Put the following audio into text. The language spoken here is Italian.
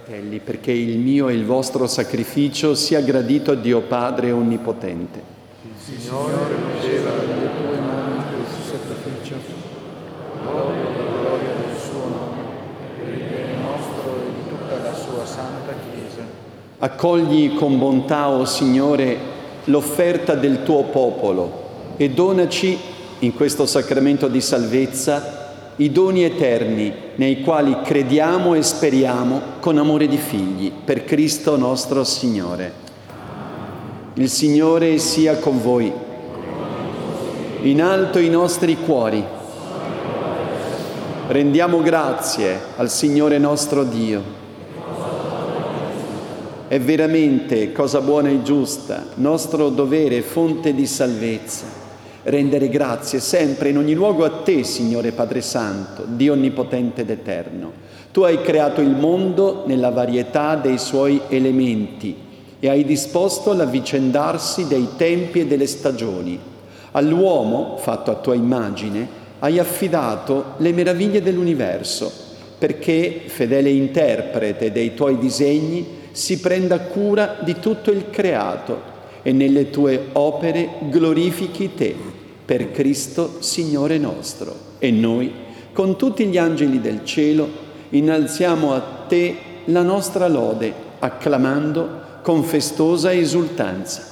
fratelli, perché il mio e il vostro sacrificio sia gradito a Dio Padre Onnipotente. Il Signore riceva dalle tue mani questo sacrificio, gloria e gloria del suo nome, per il bene nostro e di tutta la sua santa Chiesa. Accogli con bontà, o Signore, l'offerta del tuo popolo e donaci, in questo sacramento di salvezza, i doni eterni nei quali crediamo e speriamo con amore di figli, per Cristo nostro Signore. Il Signore sia con voi. In alto i nostri cuori. Rendiamo grazie al Signore nostro Dio. È veramente cosa buona e giusta, nostro dovere e fonte di salvezza, rendere grazie sempre in ogni luogo a te, Signore Padre Santo, Dio Onnipotente ed Eterno. Tu hai creato il mondo nella varietà dei suoi elementi e hai disposto l'avvicendarsi dei tempi e delle stagioni. All'uomo, fatto a tua immagine, hai affidato le meraviglie dell'universo, perché, fedele interprete dei tuoi disegni, si prenda cura di tutto il creato e nelle tue opere glorifichi te, per Cristo Signore nostro. E noi, con tutti gli angeli del cielo, innalziamo a te la nostra lode, acclamando con festosa esultanza.